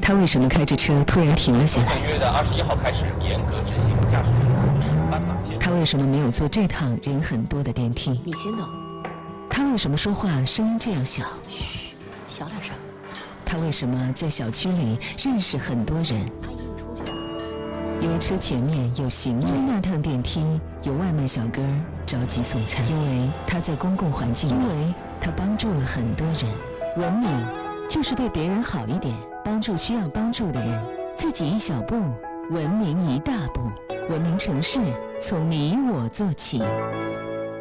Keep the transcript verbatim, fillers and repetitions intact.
他为什么开着车突然停了下来？ 本月的二十一号开始严格执行驾驶员斑马线。 他为什么没有坐这趟人很多的电梯？ 你先走。 他为什么说话声音这样小？ 嘘，小点声。 他为什么在小区里认识很多人？ 阿姨，你出去吧。 因为车前面有行人，因为那趟电梯有外卖小哥着急送餐，因为他在公共环境，因为他帮助了很多人。文明就是对别人好一点，帮助需要帮助的人，自己一小步，文明一大步。文明城市从你我做起。